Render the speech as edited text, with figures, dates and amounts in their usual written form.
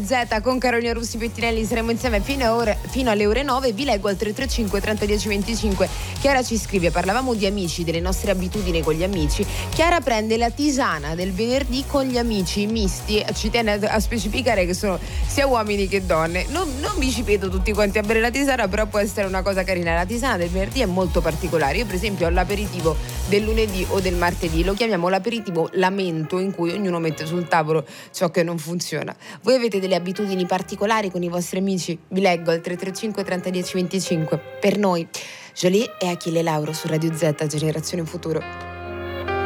Z con Carolina Russi Pettinelli, saremo insieme fino alle ore 9. Vi leggo al 335 30 10 25. Chiara ci scrive: parlavamo di amici, delle nostre abitudini con gli amici. Chiara prende la tisana del venerdì con gli amici misti, ci tiene a specificare che sono sia uomini che donne. Non vi ci vedo tutti quanti a bere la tisana, però può essere una cosa carina. La tisana del venerdì è molto particolare. Io per esempio ho l'aperitivo del lunedì o del martedì, lo chiamiamo l'aperitivo lamento, in cui ognuno mette sul tavolo ciò che non funziona. Voi avete delle abitudini particolari con i vostri amici? Vi leggo al 335 30 10 25. Per noi Jolie e Achille Lauro su Radio Z, Generazione Futuro.